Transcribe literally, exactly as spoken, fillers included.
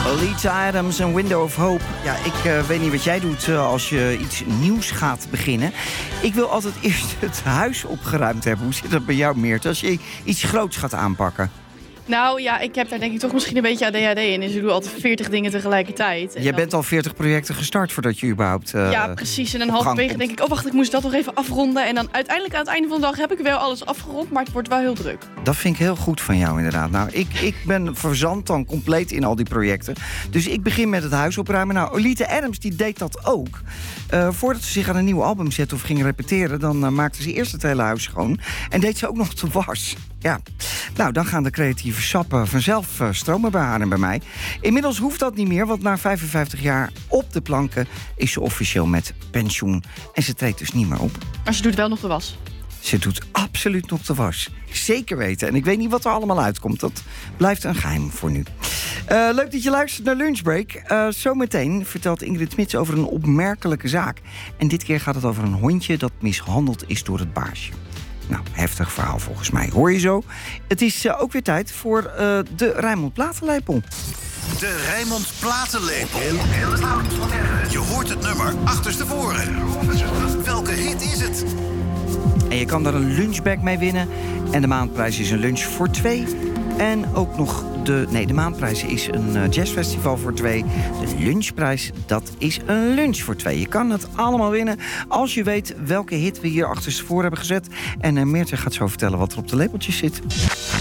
Olita Adams en Window of Hope. Ja, ik uh, weet niet wat jij doet uh, als je iets nieuws gaat beginnen. Ik wil altijd eerst het huis opgeruimd hebben. Hoe zit dat bij jou, Meert, als je iets groots gaat aanpakken? Nou ja, ik heb daar denk ik toch misschien een beetje A D H D in. Dus ik doe altijd veertig dingen tegelijkertijd. Jij dan... bent al veertig projecten gestart voordat je überhaupt uh, Ja, precies. En dan halverwege denk ik, oh wacht, ik moest dat nog even afronden. En dan uiteindelijk aan het einde van de dag heb ik wel alles afgerond. Maar het wordt wel heel druk. Dat vind ik heel goed van jou inderdaad. Nou, ik, ik ben verzand dan compleet in al die projecten. Dus ik begin met het huis opruimen. Nou, Olita Adams die deed dat ook. Uh, voordat ze zich aan een nieuw album zette of ging repeteren... dan uh, maakte ze eerst het hele huis schoon. En deed ze ook nog de was. Ja. Nou, dan gaan de creatieve sappen vanzelf uh, stromen bij haar en bij mij. Inmiddels hoeft dat niet meer, want na vijfenvijftig jaar op de planken... is ze officieel met pensioen. En ze treedt dus niet meer op. Maar ze doet wel nog de was. Ze doet absoluut nog de was. Zeker weten. En ik weet niet wat er allemaal uitkomt. Dat blijft een geheim voor nu. Uh, leuk dat je luistert naar Lunchbreak. Uh, zometeen vertelt Ingrid Smits over een opmerkelijke zaak. En dit keer gaat het over een hondje dat mishandeld is door het baasje. Nou, heftig verhaal volgens mij. Hoor je zo? Het is uh, ook weer tijd voor uh, de Rijnmond Platenlepel. De Rijnmond Platenlepel. Je hoort het nummer achterstevoren. Welke hit is het? En je kan daar een lunchbag mee winnen. En de maandprijs is een lunch voor twee. En ook nog de... Nee, de maandprijs is een uh, jazzfestival voor twee. De lunchprijs, dat is een lunch voor twee. Je kan het allemaal winnen als je weet welke hit we hier achterstevoren hebben gezet. En uh, Meerte gaat zo vertellen wat er op de lepeltjes zit.